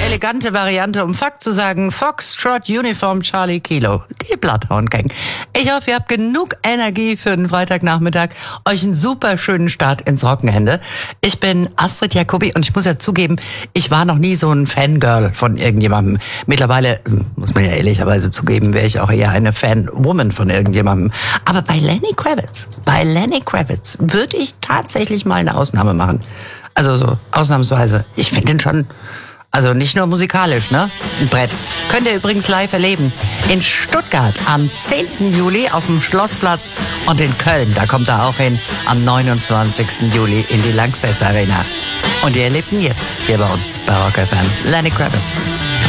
elegante Variante, um Fakt zu sagen, Foxtrot Uniform Charlie Kilo, die Bloodhound Gang. Ich hoffe, ihr habt genug Energie für den Freitagnachmittag, euch einen super schönen Start ins Wochenende. Ich bin Astrid Jacobi und ich muss ja zugeben, ich war noch nie so ein Fangirl von irgendjemandem. Mittlerweile, muss man ja ehrlicherweise zugeben, wäre ich auch eher eine Fanwoman von irgendjemandem. Aber bei Lenny Kravitz würde ich tatsächlich mal eine Ausnahme machen. Also so ausnahmsweise. Ich finde den schon, also nicht nur musikalisch, ne? Ein Brett. Könnt ihr übrigens live erleben. In Stuttgart am 10. Juli auf dem Schlossplatz und in Köln, da kommt er auch hin, am 29. Juli in die Lanxess Arena. Und ihr erlebt ihn jetzt hier bei uns bei Rock FM. Lenny Kravitz.